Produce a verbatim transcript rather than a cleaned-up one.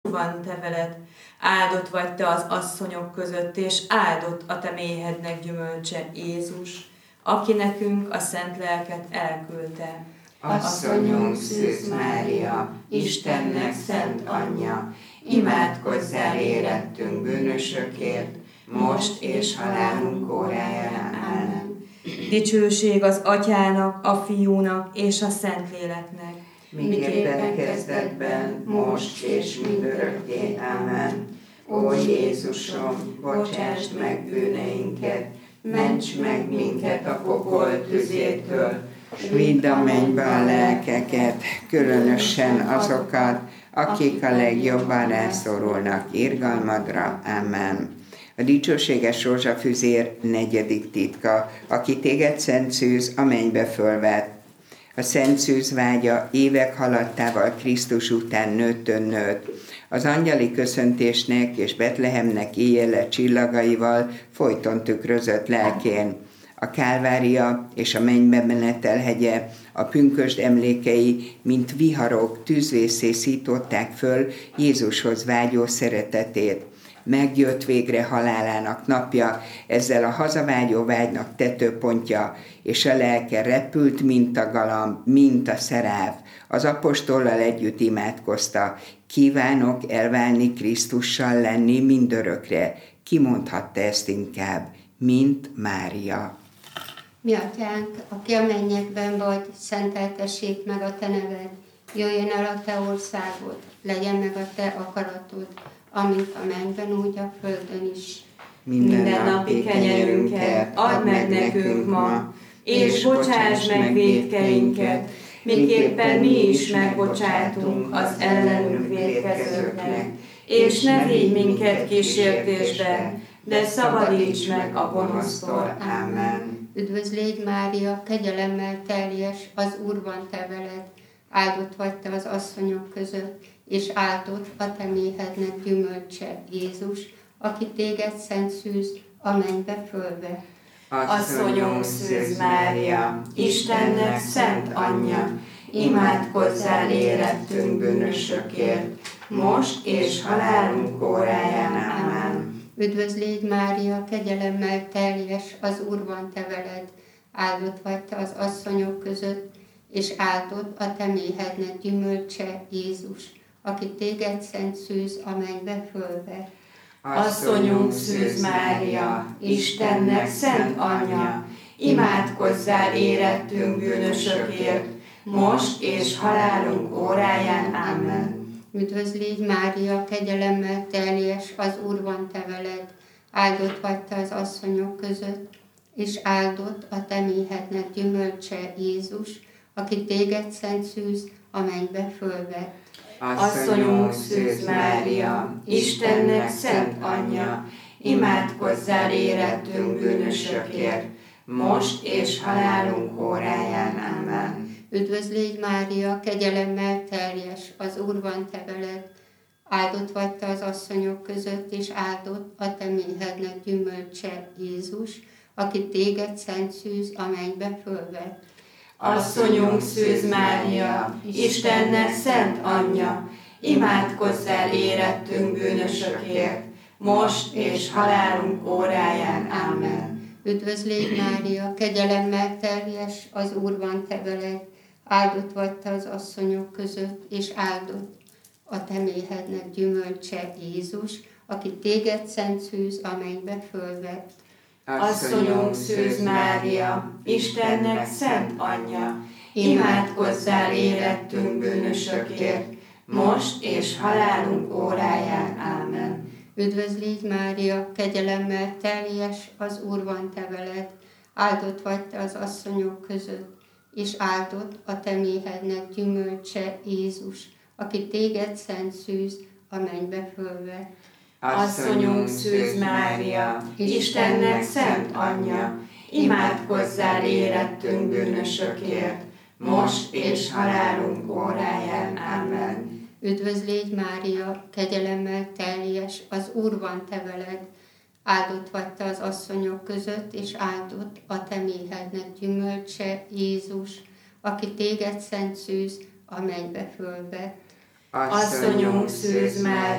úrban te veled. Áldott vagy te az asszonyok között, és áldott a te méhednek gyümölcse, Jézus, aki nekünk a szent lelket elküldte. Asszonyunk Szűz Mária, Istennek szent anyja, imádkozzál érettünk bűnösökért, most és halálunk óráján. Ámen. Dicsőség az Atyának, a Fiúnak és a Szentléleknek. Miképpen kezdetben, most és mindörökké. Ámen. Ó Jézusom, bocsásd meg bűneinket, ments meg minket a pokol tüzétől, s vidd a mennybe a lelkeket, különösen azokat, akik a legjobban rászorulnak irgalmadra. Ámen. A dicsőséges rózsafüzér negyedik titka, aki téged, Szent Szűz, a mennybe fölvett. A Szent Szűz vágya évek haladtával Krisztus után nőttön nőtt. Az angyali köszöntésnek és Betlehemnek éjjele csillagaival folyton tükrözött lelkén. A Kálvária és a mennybe menetel hegye, a pünkösd emlékei, mint viharok tűzvészé szították föl Jézushoz vágyó szeretetét. Megjött végre halálának napja, ezzel a hazavágyó vágynak tetőpontja, és a lelke repült, mint a galamb, mint a szeráv. Az apostollal együtt imádkozta: kívánok elválni Krisztussal lenni mindörökre. Ki mondhatta ezt inkább, mint Mária? Mi atyánk, aki a mennyekben vagy, szenteltessék meg a te neved, jöjjön el a te országod, legyen meg a te akaratod, amint a mennyben, úgy a földön is. Minden napi kenyerünket add meg nekünk ma, és bocsáss meg vétkeinket, miképpen mi is megbocsátunk az ellenünk vétkezőknek, és ne vigy minket kísértésbe, de szabadíts meg a gonosztól. Ámen. Üdvözl légy Mária, kegyelemmel teljes, az Úr van te veled, áldott vagy te az asszonyok között, és áldott a te méhednek gyümölcse, Jézus, aki téged, Szent Szűz, a mennybe fölvett. Asszonyunk Szűz Mária, Istennek szent anyja, imádkozzál érettünk bűnösökért, most és halálunk óráján. Ámen. Üdvözl légy Mária, kegyelemmel teljes, az Úr van te veled, áldott vagy te az asszonyok között, és áldott a te méhednek gyümölcse, Jézus, aki téged, Szent Szűz, a mennybe fölvett. Asszonyunk Szűz Mária, Istennek szent anyja, imádkozzál érettünk bűnösökért, most és halálunk óráján. Ámen. Üdvözl légy Mária, kegyelemmel teljes, az Úr van te veled, áldott vagy te az asszonyok között, és áldott a te méhednek gyümölcse, Jézus, aki téged, Szent Szűz, a mennybe fölvett. Asszonyunk Szűz Mária, Istennek szent anyja, imádkozzál érettünk bűnösökért, most és halálunk óráján. Ámen. Üdvözl légy Mária, kegyelemmel teljes, az Úr van te veled, áldott vagy te az asszonyok között, és áldott a te méhednek gyümölcse, Jézus, aki téged, Szent Szűz, a mennybe fölvett. Asszonyunk Szűz Mária, Istennek szent anyja, imádkozzál érettünk bűnösökért, most és halálunk óráján. Ámen. Üdvözl légy Mária, kegyelemmel teljes, az Úr van te veled, áldott vagy te az asszonyok között, és áldott a te méhednek gyümölcse, Jézus, aki téged, Szent Szűz, a mennybe fölvett. Asszonyunk Szűz Mária, Istennek szent anyja, imádkozzál érettünk bűnösökért, most és halálunk óráján. Ámen. Üdvözl légy Mária, kegyelemmel teljes, az Úr van te veled, áldott vagy te az asszonyok között, és áldott a te méhednek gyümölcse, Jézus, aki téged, Szent Szűz, a mennybe fölvett. Asszonyunk Szűz Mária, Istennek szent anyja, imádkozzál érettünk bűnösökért, most és halálunk óráján. Ámen. Üdvözl légy Mária, kegyelemmel teljes, az Úr van te veled, áldott vagy te az asszonyok között, és áldott a te méhednek gyümölcse, Jézus, aki téged, Szent Szűz, a mennybe fölvett. Asszonyunk Szűz Mária,